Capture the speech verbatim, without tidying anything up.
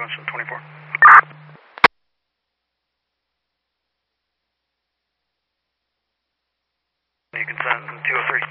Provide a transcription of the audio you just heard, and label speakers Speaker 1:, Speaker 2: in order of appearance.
Speaker 1: Johnson twenty-four. You can send two oh three.